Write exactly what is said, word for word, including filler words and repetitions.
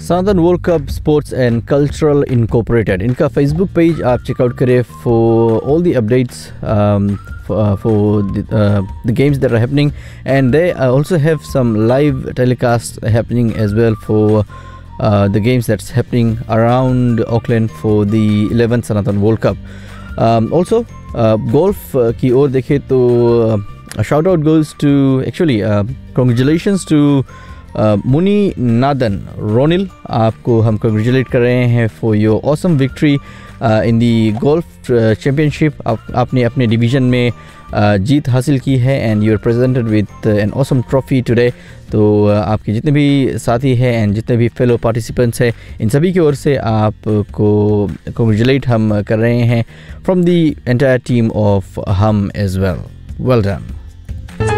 Sanatan world cup sports and cultural incorporated, इनका Facebook page आप checkout करें for all the updates Uh, for the, uh, the games that are happening, and they uh, also have some live telecasts happening as well for uh, the games that's happening around Auckland for the eleventh Sanatan World Cup. Um, also uh, golf uh, की ओर देखें तो uh, a shout out goes to actually uh, congratulations to uh, Muni Nadan Ronil, आपको हम congratulate कर रहे हैं for your awesome victory Uh, in the golf uh, championship. आप, आपने अपने डिवीज़न में uh, जीत हासिल की है and you are presented with uh, an awesome trophy today. तो uh, आपके जितने भी साथी हैं and जितने भी fellow participants हैं, इन सभी की ओर से आपको congratulate हम कर रहे हैं from the entire team of हम as well. Well done.